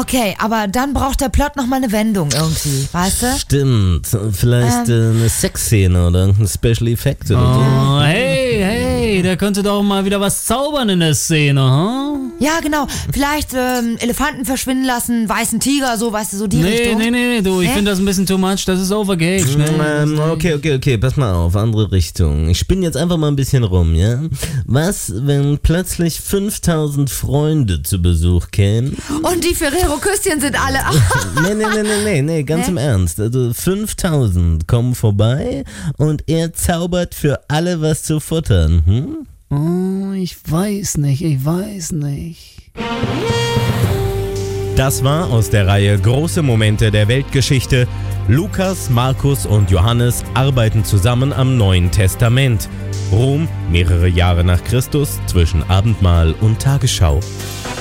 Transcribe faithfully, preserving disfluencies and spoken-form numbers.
Okay, aber dann braucht der Plot nochmal eine Wendung irgendwie, weißt du? Stimmt, vielleicht ähm. eine Sexszene oder irgendein Special Effekt oder so. Oh, hey, hey, der könnte doch mal wieder was zaubern in der Szene, hm? Ja, genau. Vielleicht ähm, Elefanten verschwinden lassen, weißen Tiger, so, weißt du, so die nee, Richtung. Nee, nee, nee, du, ich finde das ein bisschen too much, das ist overgaged. Ne? Ähm, okay, okay, okay, pass mal auf, andere Richtung. Ich spinne jetzt einfach mal ein bisschen rum, ja? Was, wenn plötzlich fünftausend Freunde zu Besuch kämen? Und die Ferrero-Küsschen sind alle... nee, nee, nee, nee, nee, nee, ganz nee? im Ernst. Also fünftausend kommen vorbei und er zaubert für alle was zu futtern, hm? Oh, ich weiß nicht, ich weiß nicht. Das war aus der Reihe Große Momente der Weltgeschichte. Lukas, Markus und Johannes arbeiten zusammen am Neuen Testament. Rom, mehrere Jahre nach Christus, zwischen Abendmahl und Tagesschau.